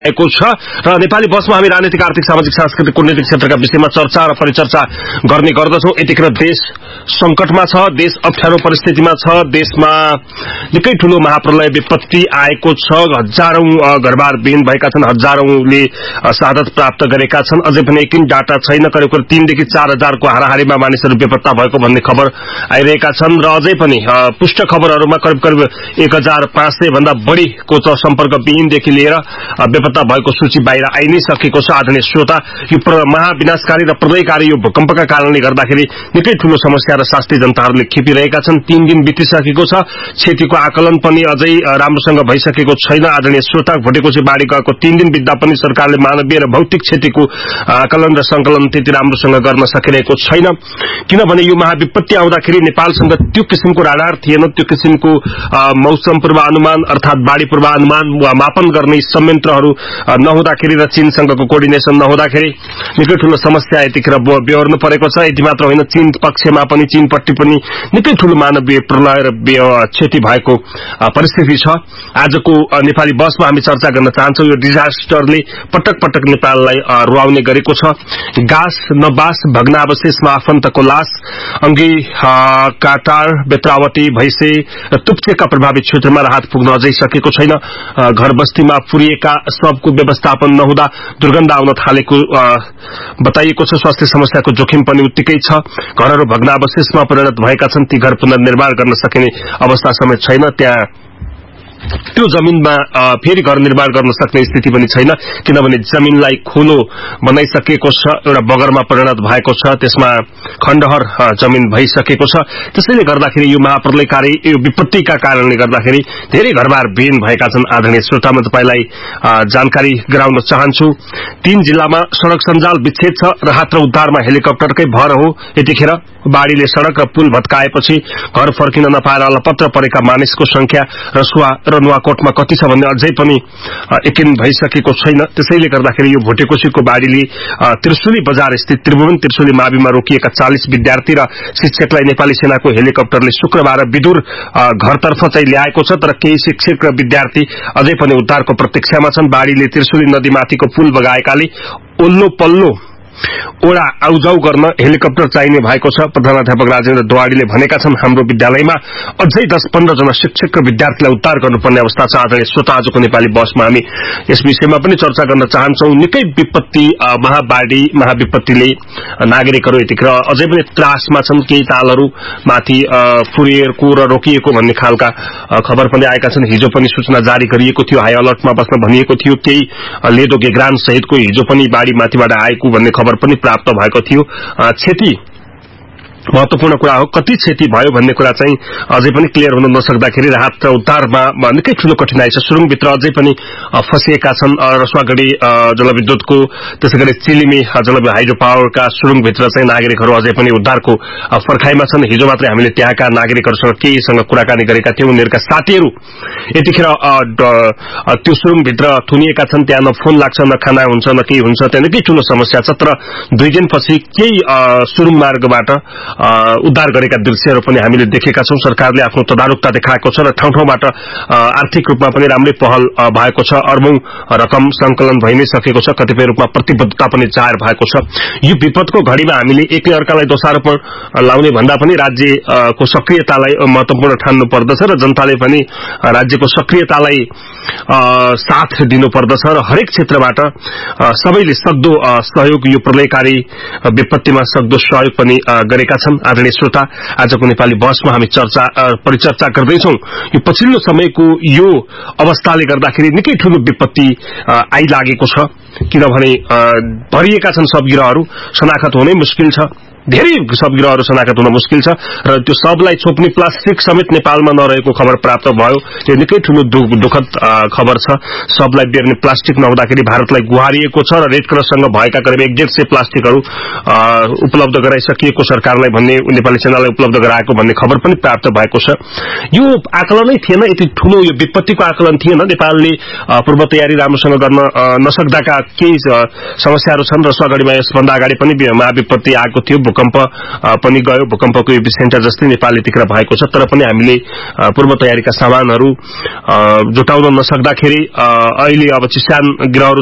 आएको छ र नेपाली बसमा हामी राजनीतिक आर्थिक सामाजिक सांस्कृतिक कूटनीतिक क्षेत्रका विषयमा चर्चा र परिचर्चा गर्ने गर्दछौं। यतिखेर देश संकटमा छ, देश अप्ठ्यारो परिस्थितिमा छ, देशमा निकै ठूलो महाप्रलय विपत्ति आएको छ, हजारौं घरबार विहीन भएका छन्, हजारौंले शहादत प्राप्त गरेका छन्। अझै पनि एकिन डाटा छैन, करिब 3 देखि 4 हजारको हाराहारीमा मानिसहरू बेपत्ता भएको भन्ने खबर आइरहेका छन् र अझै पनि पुष्ट खबरहरूमा करिब 1500 भन्दा बढीको त सम्पर्क विहीनदेखि लिएर बेपत्ता भएको सूची बाहिर आइ नै सकेको छ। आदरणीय श्रोता, यो महाविनाशकारी र प्रलयकारी यो भूकम्पका कारणले गर्दाखेरि निकै ठूलो समस्या र शास्त्रीय जनताहरूले खेपिरहेका छन्। 3 दिन बितिसकेको छ, क्षतिको आकलन पनि अझै राम्रोसँग भइसकेको छैन। आदरणीय श्रोता, भोटेकोशी बाढी गएको 3 दिन बित्दा पनि सरकारले मानवीय र भौतिक क्षतिको आकलन र संकलन त्यति राम्रोसँग गर्न सकिरहेको छैन, किनभने यो महाविपत्ति आउँदाखेरि नेपालसँग त्यो किसिमको राडार थिएन, त्यो किसिमको मौसम पूर्वानुमान अर्थात बाढी पूर्वानुमान वा मापन गर्ने संयन्त्रहरू नहुँदाखेरि र चीनसँगको कोर्डिनेसन नहुँदाखेरि निकै ठूलो समस्या यतिखेर बेहोर्नु परेको छ। यति मात्र होइन, चीन पक्षमा पनि चीनपट्टि पनि निकै ठूलो मानवीय प्रलय र क्षति भएको परिस्थिति छ। आजको नेपाली बसमा हामी चर्चा गर्न चाहन्छौं। यो डिजास्टरले पटक पटक नेपाललाई रुवाउने गरेको छ। गाँस नबास भग्नावशेषमा आफन्तको लास, अंगी काटार बेत्रावती भैसे र तुप्चेका प्रभावित क्षेत्रमा राहत पुग्न अझै सकेको छैन। घर बस्तीमा पुरिएका सबको व्यवस्थापन नहुँदा दुर्गन्ध आउन थालेको बताइएको छ। स्वास्थ्य समस्याको जोखिम पनि उत्तिकै छ। घरहरू भग्नावशेषमा परिणत भएका छन्, ती घर पुनर्निर्माण गर्न सकिने अवस्था समेत छैन। त्यहाँ त्यो जमिनमा फेरि घर निर्माण गर्न सक्ने स्थिति पनि छैन, किनभने जमिनलाई खोलो बनाइसकेको छ, एउटा बगरमा परिणत भएको छ, त्यसमा खण्डहर जमिन भइसकेको छ। त्यसैले गर्दाखेरि यो महाप्रलयकारी यो विपत्तिका कारणले गर्दाखेरि धेरै घरबार विहीन भएका छन्। आदरणीय श्रोता, म तपाईलाई जानकारी गराउन चाहन्छु। 3 जिल्लामा सड़क सञ्जाल विच्छेद छ। राहत र उद्धारमा हेलिकप्टरकै भर हो। यतिखेर बाढीले सड़क र पुल भत्काएपछि घर फर्किन नपाएर अलपत्र परेका मानिसको संख्या रसुवा र नुवाकोटमा कति छ भन्ने अझै पनि यकिन भइसकेको छैन। त्यसैले गर्दाखेरि यो भोटेकोशीको बाढीले त्रिशुली बजार स्थित त्रिभुवन त्रिशुली माविमा रोकिएका 40 विद्यार्थी र शिक्षकलाई नेपाली सेनाको हेलिकप्टरले शुक्रबार विदुर घरतर्फ चाहिँ ल्याएको छ, तर केही शिक्षक र विद्यार्थी अझै पनि उद्धारको प्रतीक्षामा छन्। बाढीले त्रिशुली नदीमाथिको पुल बगाएकाले ओल्लो पल्लो ओडा आउजाउ गर्न हेलिकप्टर चाहिने भएको छ। प्रधानाध्यापक राजेन्द्र दुवाडीले भनेका छन्, हाम्रो विद्यालयमा अझै 10-15 जना शिक्षक र विद्यार्थीलाई उद्धार गर्नुपर्ने अवस्था छ। आदरणीय श्रोता, आजको नेपाली बसमा हामी यस विषयमा पनि चर्चा गर्न चाहन्छौं। निकै विपत्ति महाबाढी महाविपत्तिले नागरिकहरू यतिखेर अझै पनि त्रासमा छन्। केही तालहरू माथि फुरिएको र रोकिएको भन्ने खालका खबर पनि आएका छन्। हिजो पनि सूचना जारी गरिएको थियो, हाई अलर्टमा बस्न भनिएको थियो। केही लेदो गेग्रान सहितको हिजो पनि बाढी माथिबाट आएको भन्ने खबर पनि प्राप्त भएको थियो। क्षति महत्वपूर्ण कुरा हो, कति क्षति भयो भन्ने कुरा चाहिँ अझै पनि क्लियर हुन नसक्दाखेरि राहत र उद्धारमा निकै ठूलो कठिनाई छ। सुरुङभित्र अझै पनि फसिएका छन्। रसुवागढी जलविद्युतको, त्यसैगरी चिलिमी हाइड्रो पावरका सुरुङभित्र चाहिँ नागरिकहरू अझै पनि उद्धारको पर्खाइमा छन्। हिजो मात्रै हामीले त्यहाँका नागरिकहरूसँग केहीसँग कुराकानी गरेका थियौं। उनीहरूका साथीहरू यतिखेर त्यो सुरुङभित्र थुनिएका छन्। त्यहाँ न फोन लाग्छ, न खाना हुन्छ, न केही हुन्छ। त्यहाँ निकै ठूलो समस्या छ। तर 2 दिनपछि केही सुरुङ मार्गबाट उद्धार गरेका दृश्यहरू पनि हामीले देखेका छौं। सरकारले आफ्नो तदारुकता देखाएको छ र ठाउँ ठाउँबाट आर्थिक रूपमा पनि राम्रै पहल भएको छ। अर्बौं रकम संकलन भइ नै सकेको छ। कतिपय रूपमा प्रतिबद्धता पनि जाहेर भएको छ। यो विपदको घड़ीमा हामीले एकले अर्कालाई दोषारोपण लाउने भन्दा पनि राज्यको सक्रियतालाई महत्वपूर्ण ठान्नु पर्दछ र जनताले पनि राज्यको सक्रियतालाई साथ दिनु पर्दछ र हरेक क्षेत्रबाट सबैले सक्दो सहयोग, यो प्रलयकारी विपत्तिमा सक्दो सहयोग पनि गरेका छन्। आदरणीय श्रोता, आजको नेपाली बसमा हामी परिचर्चा गर्दैछौं। यो पछिल्लो समयको यो अवस्थाले गर्दाखेरि निकै ठूलो विपत्ति आइलागेको छ, किनभने भरिएका छन् सबगिरहहरू, शनाखत हुनै मुस्किल छ। धेरै सबगिरहहरू शनाखत हुन मुस्किल छ र त्यो सबलाई छोप्ने प्लास्टिक समेत नेपालमा नरहेको खबर प्राप्त भयो। यो निकै ठूलो दुःखद खबर छ। सबलाई बेर्ने प्लास्टिक नहुँदाखेरि भारतलाई गुहारिएको छ र रेड क्रससँग भएका करिब 150 प्लास्टिकहरू उपलब्ध गराइसकिएको सरकारलाई भन्ने, नेपाली सेनालाई उपलब्ध गराएको भन्ने खबर पनि प्राप्त भएको छ। यो आकलनै थिएन, यति ठूलो यो विपत्तिको आकलन थिएन। नेपालले पूर्व तयारी राम्रोसँग गर्न नसक्दाका केही समस्याहरू छन्। रसुवागढीमा यसभन्दा अगाडि पनि महाविपत्ति आएको थियो, भूकम्प पनि गयो, भूकम्पको एपिसेन्टर जस्तै नेपाल यतिखेर भएको छ। तर पनि हामीले पूर्व तयारीका सामानहरू जुटाउन नसक्दाखेरि अहिले अब चिस्यान गिरहहरू